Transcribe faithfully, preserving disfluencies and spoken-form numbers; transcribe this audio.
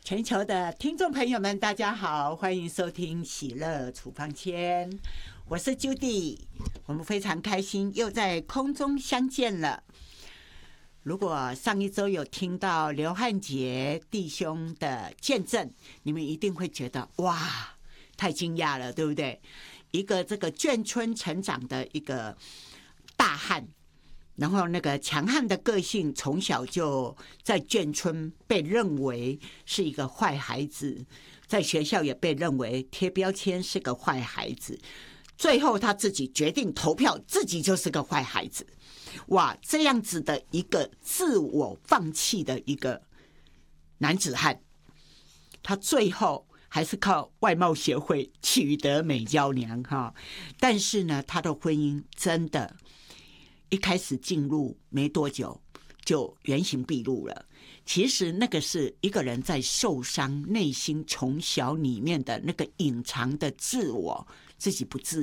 全球的听众朋友们，大家好，欢迎收听喜乐处方签，我是 Judy， 我们非常开心又在空中相见了。如果上一周有听到刘汉杰弟兄的见证，你们一定会觉得哇，太惊讶了，对不对？一个这个眷村成长的一个大汉，然后那个强悍的个性，从小就在眷村被认为是一个坏孩子，在学校也被认为贴标签是个坏孩子，最后他自己决定投票，自己就是个坏孩子。哇，这样子的一个自我放弃的一个男子汉，他最后还是靠外貌协会取得美娇娘哈。但是呢，他的婚姻真的一开始进入没多久就原形毕露了。其实那个是一个人在受伤，内心从小里面的那个隐藏的自我，自己不自